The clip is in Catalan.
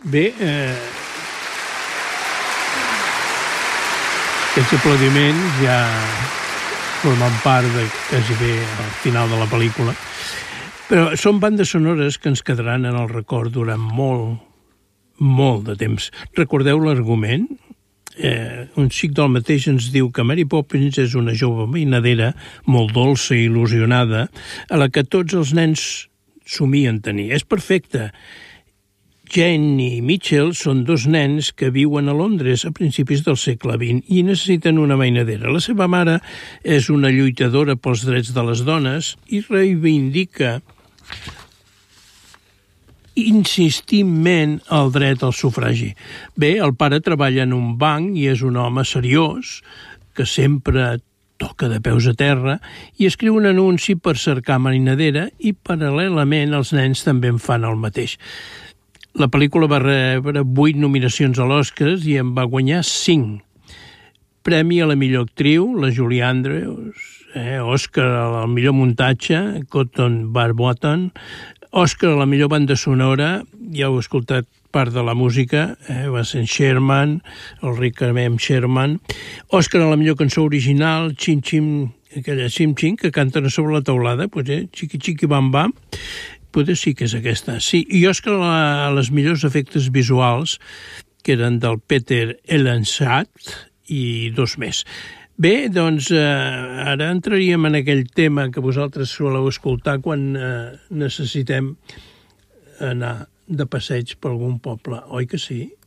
Bé, aquests aplaudiments ja formen part de quasi bé al final de la pel·lícula, però són bandes sonores que ens quedaran en el record durant molt, molt de temps. Recordeu l'argument? Un xic del mateix ens diu que Mary Poppins és una jove mainadera molt dolça i il·lusionada a la que tots els nens somien tenir. És perfecte. Jane i Mitchell són dos nens que viuen a Londres a principis del segle XX i necessiten una mainadera. La seva mare és una lluitadora pels drets de les dones i reivindica insistentment el dret al sufragi. Bé, el pare treballa en un banc i és un home seriós que sempre toca de peus a terra i escriu un anunci per cercar mainadera i paral·lelament els nens també en fan el mateix. La pel·lícula va rebre 8 nominacions a l'Oscar i en va guanyar 5. Premi a la millor actriu, la Julie Andrews, Oscar al millor muntatge, Cotton Barbotton, Oscar a la millor banda sonora, ja heu escoltat part de la música, va ser en Sherman, el Rick M. Sherman, Oscar a la millor cançó original, Chim Chim, aquella Chim Chim, que canten sobre la teulada, Chiqui Chiqui Bam Bam, potser sí que és aquesta. Sí, i Òscar a les millors efectes visuals, que eren del Peter Elensat i 2 més. Bé, doncs ara entraríem en aquell tema que vosaltres soleu escoltar quan necessitem anar de passeig per algun poble, oi que sí?